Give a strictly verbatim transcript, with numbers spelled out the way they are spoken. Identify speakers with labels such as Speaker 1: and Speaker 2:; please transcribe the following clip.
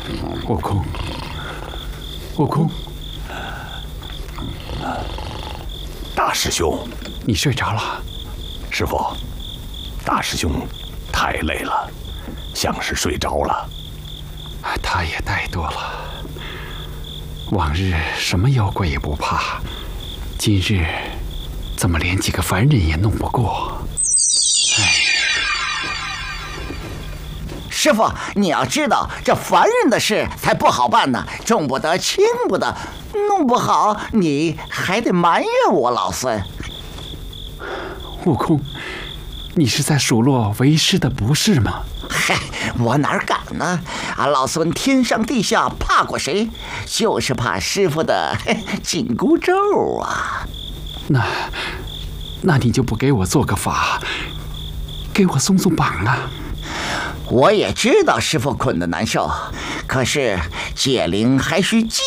Speaker 1: 悟空，悟空，
Speaker 2: 大师兄，
Speaker 1: 你睡着了？
Speaker 2: 师傅，大师兄太累了，像是睡着了。
Speaker 1: 他也怠惰了。往日什么妖怪也不怕，今日怎么连几个凡人也弄不过？哎。
Speaker 3: 师傅，你要知道，这凡人的事才不好办呢，重不得轻不得，弄不好你还得埋怨我老孙。
Speaker 1: 悟空，你是在数落为师的不是吗？
Speaker 3: 嗨，我哪敢呢？俺老孙天上地下怕过谁？就是怕师傅的紧箍咒啊！
Speaker 1: 那，那你就不给我做个法，给我松松绑啊？
Speaker 3: 我也知道师傅捆得难受，可是解铃还需系